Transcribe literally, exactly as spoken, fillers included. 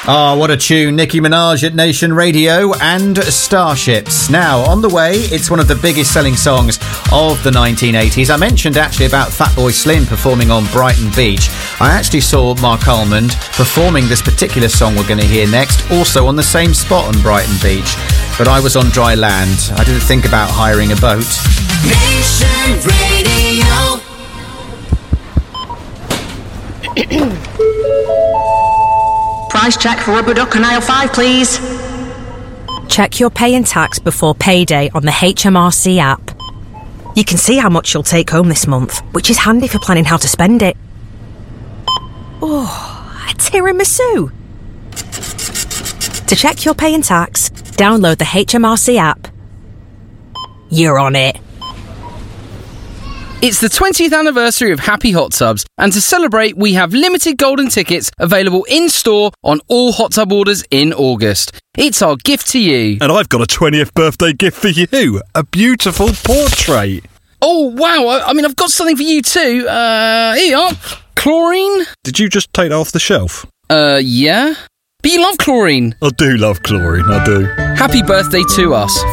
Oh, what a tune. Nicki Minaj at Nation Radio and Starships. Now, on the way, it's one of the biggest selling songs of the nineteen eighties. I mentioned actually about Fatboy Slim performing on Brighton Beach. I actually saw Mark Almond performing this particular song we're going to hear next, also on the same spot on Brighton Beach. But I was on dry land. I didn't think about hiring a boat. Nation Radio. Price check for rubber duck and aisle five, please. Check your pay and tax before payday on the H M R C app. You can see how much you'll take home this month, which is handy for planning how to spend it. Oh, a tiramisu. To check your pay and tax, download the H M R C app. You're on it. It's the twentieth anniversary of Happy Hot Tubs, and to celebrate, we have limited golden tickets available in-store on all hot tub orders in August. It's our gift to you. And I've got a twentieth birthday gift for you, a beautiful portrait. Oh, wow, I, I mean, I've got something for you too. Uh, here you are. Chlorine? Did you just take that off the shelf? Uh, yeah. But you love chlorine. I do love chlorine, I do. Happy birthday to us.